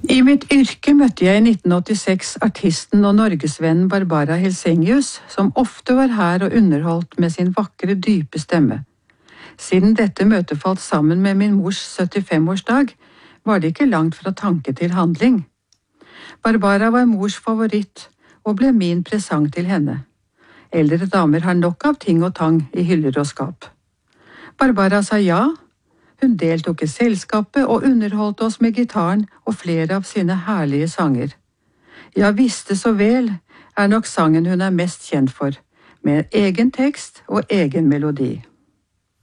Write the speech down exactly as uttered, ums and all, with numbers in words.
I mitt yrke møtte jeg i nitten åttiseks artisten og norgesvennen Barbara Helsenius, som ofte var her og underholdt med sin vakre, dype stemme. Siden dette møtet falt sammen med min mors syttifem-årsdag, var det ikke langt fra tanke til handling. Barbara var mors favoritt og ble min presang til henne. Eldre damer har nok av ting og tang i hyller og skap. Barbara sa ja. Hun deltok i selskapet og underholdt oss med gitaren og flere av sine herlige sanger. «Jeg visste så vel» er nok sangen hun er mest kjent for, med egen tekst og egen melodi.